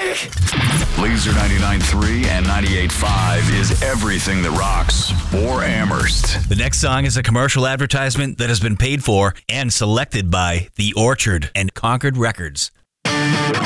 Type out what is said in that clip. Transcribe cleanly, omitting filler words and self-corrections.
Laser 99.3 and 98.5 is everything that rocks for Amherst. The next song is a commercial advertisement that has been paid for and selected by The Orchard and Concord Records.